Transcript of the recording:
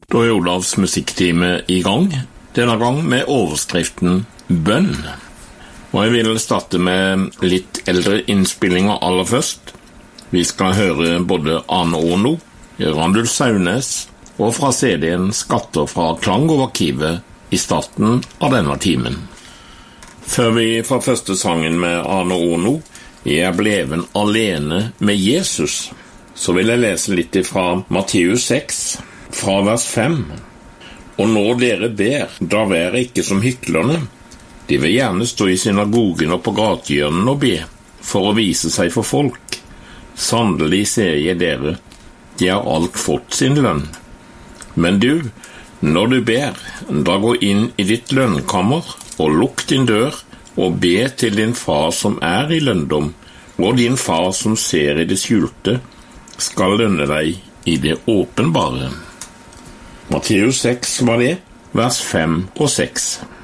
Da er Olavs musikktime i gang, denne gang med overskriften Bønn. Og jeg vil starte med litt eldre innspillinger aller først. Vi skal høre både Arne Ono, Randulf Saunes og fra CD-en Skatter fra Klangarkivet i starten av denne timen. Før vi får første sangen med Arne Ono, Jeg bleven alene med Jesus, så vil jeg lese litt fra Matteus 6, fra vers 5. Og når dere ber, da vær ikke som hyklerne. De vil gjerne stå i synagogen og på gatehjørnen og be, for å vise seg for folk. Sannelig sier jeg dere, de har alt fått sin lønn. Men du, når du ber, da gå inn i ditt lønnkammer, og lukk din dør, og be til din far som er i lønndom, og din far som ser i det skjulte, skal lønne deg i det åpenbare. Matteus 6 var det, vers 5 og 6.